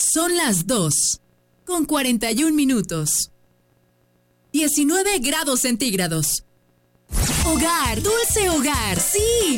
Son las 2:41. 19 grados centígrados. Hogar, dulce hogar, sí.